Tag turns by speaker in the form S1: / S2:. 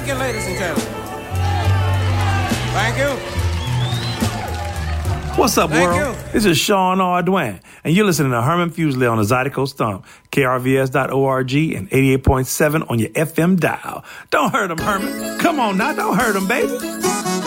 S1: Thank you, ladies and gentlemen. Thank you.
S2: What's up,
S1: Thank
S2: world?
S1: you.
S2: This is Sean Ardwan, and you're listening to Herman Fuseli on the Zydeco Stump, KRVS.org and 88.7 on your FM dial. Don't hurt him, Herman. Come on now, don't hurt him, baby.